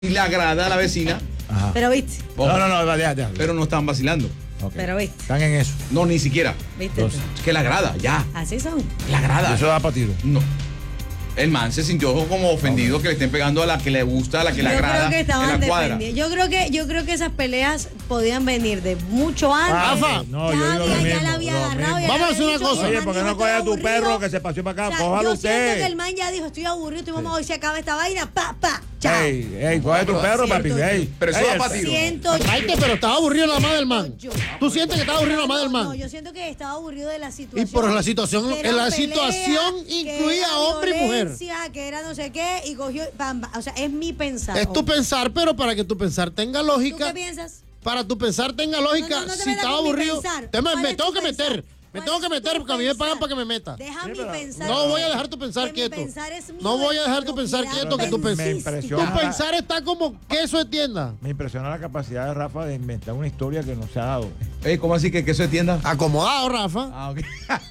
y le agrada a la vecina. Ajá. Pero viste. No, ya. Pero no están vacilando. Okay. Pero viste. Están en eso. No, ni siquiera. Viste. Entonces, Es que le agrada, ya. Así son. Le agrada. eso da para tiro. No. El man se sintió como ofendido que le estén pegando a la que le gusta, a la que le agrada Yo creo que en estaban la cuadra. defendiendo. Yo creo que esas peleas podían venir de mucho antes. Rafa, no, yo digo lo ya mismo, la había lo agarrado. mismo. ya Vamos a le hacer había una dicho, cosa. el Oye, man ¿por qué dijo, no coge a "Estoy tu aburrido". perro que se paseó para acá? O sea, Cójalo yo siento usted. que el man ya dijo, estoy aburrido, estoy mamá, hoy se acaba esta vaina, pa, chao. Ey, coge tu perro, papi. Ey, Pero eso ey, da el- pa' tiro. Siento Maite, pero estaba aburrido la madre del man. yo. ¿Tú sientes que estaba aburrido la madre del No, man? yo siento que estaba aburrido de la Y situación. por la situación, Que era en la pelea, situación que incluía era hombre y mujer. violencia, que era no sé qué, y cogió, o sea, es mi pensar. Es tu pensar, pero para que tu pensar tenga ¿Tú lógica, qué piensas? para tu pensar tenga lógica, No te si metas estaba con mi aburrido, pensar. me ¿Cuál es tengo tu que pensar? meter. Me ¿Cuál tengo es que meter tu porque a mí me pagan pensar? para que me meta. Deja mi pero- pensar. No voy a dejar tu pensar Que quieto. Mi pensar es mío, No voy a dejar de tu pensar propiedad quieto, que tu persiste. Me impresiona. Tu pensar está como queso de tienda. Me impresiona la capacidad de Rafa de inventar una historia que no se ha dado. Ey, ¿cómo así que eso de tienda? Acomodado, Rafa. Ah, ok.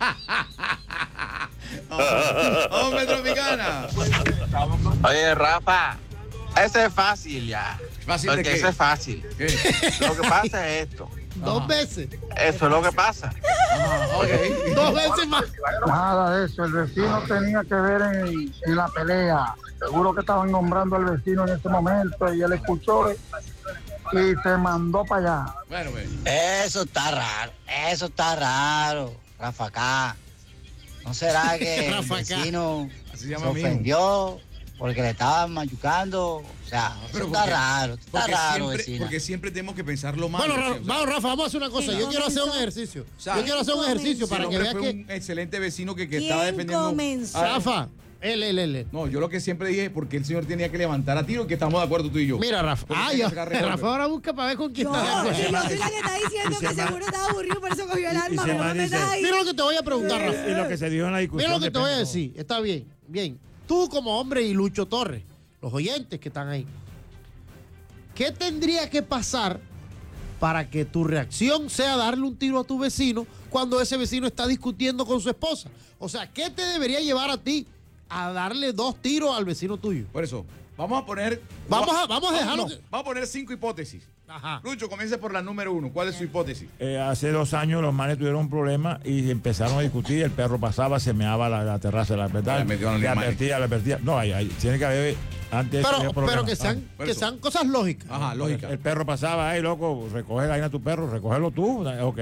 Hombre tropicana. Oye, Rafa, ese es fácil ya. ¿Fácil de Porque qué? ese es fácil. ¿Qué? Lo que pasa es esto. Dos veces. Eso es lo que pasa. Ok. Dos veces más. Nada de eso, el vecino tenía que ver en la pelea. Seguro que estaban nombrando al vecino en ese momento y él escuchó y se mandó para allá. Bueno, pues. Eso está raro, Rafa acá. ¿No será que el Rafa acá. vecino Así se se llama mío. ofendió porque le estaban machucando? O sea, Pero eso está porque- raro, está Porque raro, siempre, vecina. porque siempre tenemos que pensarlo mal. Bueno, ¿sí? O sea, vamos, Rafa, vamos a hacer una cosa. ¿Quién Yo quiero hacer un comenzó? ejercicio. sea, Yo quiero hacer un ¿quién ejercicio comenzó? para el que hombre veas fue que. un excelente vecino que ¿Quién estaba defendiendo. comenzó? Ah, Rafa, él. No, yo lo que siempre dije es porque el señor tenía que levantar a tiro, que estamos de acuerdo tú y yo. Mira, Rafa. Porque Ah, tiene ya. que sacar revólver. Rafa ahora busca para ver con quién Yo, está de acuerdo. y yo soy la que está diciendo que seguro estaba aburrido, por eso cogió el Y arma. se pero no man me dice- metas ahí. Mira lo que te voy a preguntar, Rafa. Y lo que se dijo en la discusión. Mira lo que te voy a depende de decir. Está bien, bien. Tú como hombre y Lucho Torres, los oyentes que están ahí, ¿qué tendría que pasar para que tu reacción sea darle un tiro a tu vecino cuando ese vecino está discutiendo con su esposa? O sea, ¿qué te debería llevar a ti a darle 2 tiros al vecino tuyo? Por eso, vamos a poner. Vamos a dejarlo no, que- vamos a poner 5 hipótesis. Ajá. Lucho, comience por la número 1. ¿Cuál es su hipótesis? Hace 2 años los manes tuvieron un problema y empezaron a discutir. El perro pasaba, se meaba la terraza de la verdad. Le metió a los Le animales. advertía. No, tiene que haber. Antes había Pero problemas. que sean, por que eso. sean cosas lógicas. Ajá, lógica. El perro pasaba, hey, loco, recoge la vaina a tu perro, recógelo tú. Ok,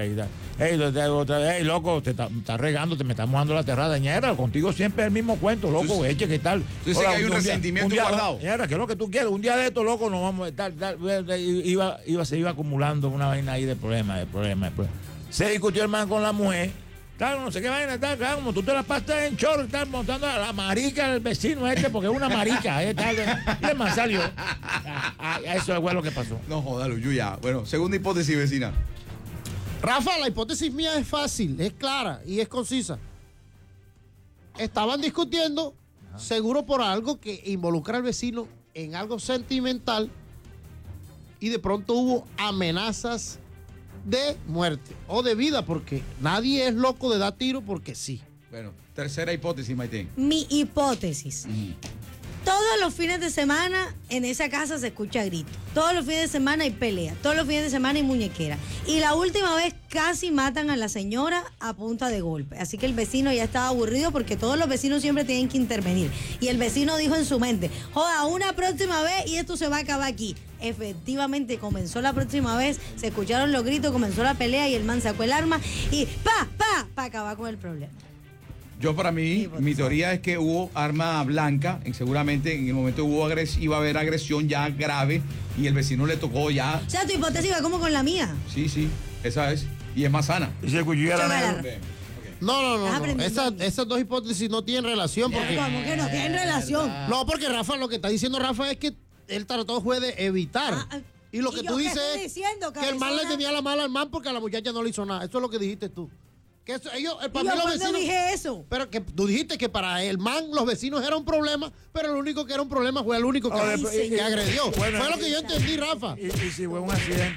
hey, loco, te está regando, te me está mojando la terraza. Ñera, contigo siempre es el mismo cuento, loco, Tú- eche, ¿qué tal? tú dices que hay un resentimiento guardado. Ñera, ¿qué es lo que tú quieres? Un día de esto, loco, nos vamos a estar. Se iba acumulando una vaina ahí de problemas. Se discutió el man con la mujer. Tal, no sé qué vaina, tal, como tú te la pasas en chorro, estás montando a la marica del vecino porque es una marica, tal, y el man salió. Eso fue lo que pasó. No joda, Lucho, ya. Bueno, segunda hipótesis, vecina. Rafa, la hipótesis mía es fácil, es clara y es concisa. Estaban discutiendo, seguro por algo que involucra al vecino en algo sentimental, y de pronto hubo amenazas de muerte o de vida, porque nadie es loco de dar tiro porque sí. Bueno, tercera hipótesis, Maite. Mi hipótesis. Todos los fines de semana en esa casa se escucha grito. Todos los fines de semana hay pelea. Todos los fines de semana hay muñequera. Y la última vez casi matan a la señora a punta de golpe. Así que el vecino ya estaba aburrido porque todos los vecinos siempre tienen que intervenir. Y el vecino dijo en su mente, joda, una próxima vez y esto se va a acabar aquí. Efectivamente comenzó la próxima vez, se escucharon los gritos, comenzó la pelea y el man sacó el arma y para acabar con el problema. Yo para mí, mi teoría es que hubo arma blanca, seguramente en el momento iba a haber agresión ya grave y el vecino le tocó ya. O sea, tu hipótesis va como con la mía. Sí, esa es. Y es más sana. Y si el cuchillo era Chócala. negro. No. Estás aprendiendo. Esas dos hipótesis no tienen relación porque... ¿Cómo que no tienen relación? No, porque Rafa, lo que está diciendo Rafa es que él trató fue de evitar. Y lo que ¿y tú yo qué dices estoy es diciendo, que el man le cabezona? tenía la mala al man porque a la muchacha no le hizo nada. Eso es lo que dijiste tú. Que eso, ellos, ¿Y para yo mí los cuándo vecinos... dije eso? Pero que tú dijiste que para el man los vecinos era un problema, pero el único que era un problema fue el único que, Ay, que agredió. Bueno, fue lo que yo entendí, Rafa. Y si fue un accidente.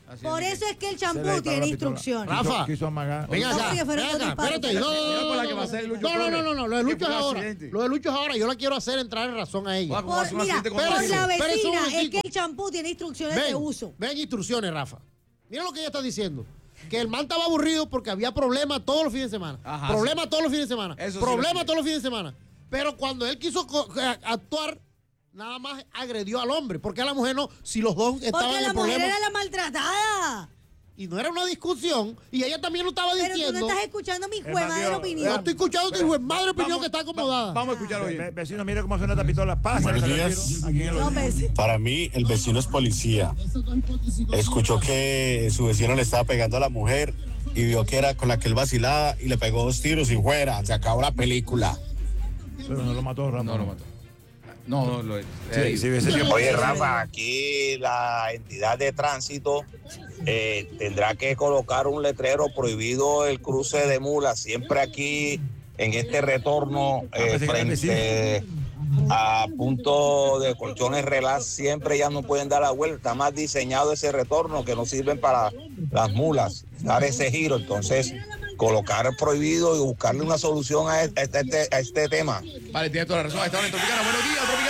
Por eso es que el Se le champú disparó tiene la pistola. instrucciones. Rafa, Quiso amagar. ven acá. Oye, fueron dos disparos. Espérate. Mira por la que va a hacer Lucho No, lo de Que Lucho fue es un ahora. accidente. Lo de Lucho es ahora. Yo la quiero hacer entrar en razón a ella. ¿Cómo va a ser un Mira, accidente con por un la vecino? Espérese un vecina es momentico. que el champú tiene instrucciones de uso. Ven instrucciones, Rafa. Mira lo que ella está diciendo. Que el man estaba aburrido porque había problemas todos los fines de semana. Ajá, Problemas todos los fines de semana. Eso sí Problemas lo sé. todos los fines de semana. Pero cuando él quiso actuar, nada más agredió al hombre. Porque a la mujer no, si los dos estaban Porque en la el mujer problema. era la maltratada. Y no era una discusión. Y ella también lo estaba Pero tú diciendo. no estás escuchando mi Es juega más, de yo- opinión. Yo estoy escuchando tu hijo de madre opinión que está acomodada. Vamos a escuchar hoy. Vecino, mire cómo suena esta pistola. Pasa. Buenos que se días. retiró. Aquí en el- López. Para mí, el vecino es policía. Escuchó que su vecino le estaba pegando a la mujer y vio que era con la que él vacilaba y le pegó 2 tiros y fuera. Se acabó la película. Pero no lo mató, Ramón. No lo mató. No, lo Sí, sí, hubiese sido- Oye, Rafa, aquí la entidad de tránsito tendrá que colocar un letrero prohibido el cruce de mulas. Siempre aquí en este retorno pensé que era el frente a punto de colchones relax, siempre ya no pueden dar la vuelta. Está más diseñado ese retorno que no sirven para las mulas, dar ese giro. Entonces, colocar prohibido y buscarle una solución a este tema. Vale, tiene toda la razón. Está en Tropicana. Buenos días, Tropicana.